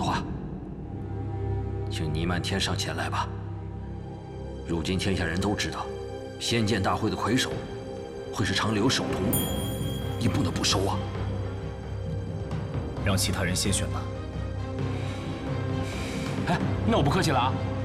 话，请倪漫天上前来吧。如今天下人都知道，仙剑大会的魁首会是长柳首徒，你不能不收啊！ 让其他人先选吧。 哎，那我不客气了啊。